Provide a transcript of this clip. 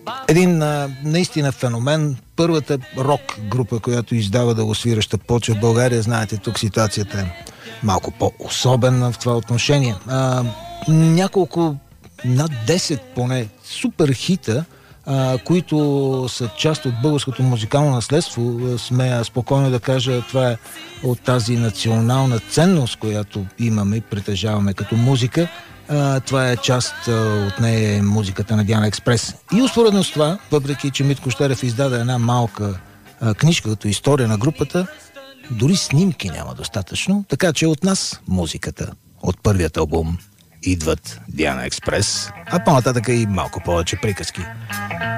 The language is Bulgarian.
Един наистина феномен. Първата рок група, която издава дългосвираща плоча в България. Знаете, тук ситуацията е малко по-особена в това отношение. Няколко, над 10 поне, супер хита, които са част от българското музикално наследство. Смея спокойно да кажа, това е от тази национална ценност, която имаме и притежаваме като музика. Това е част от нея, е музиката на Диана Експрес. И успоредно с това, въпреки че Митко Щерев издаде една малка книжка като история на групата, дори снимки няма достатъчно, така че от нас музиката от първият албум идват Диана Експрес, а по-нататък и малко повече приказки.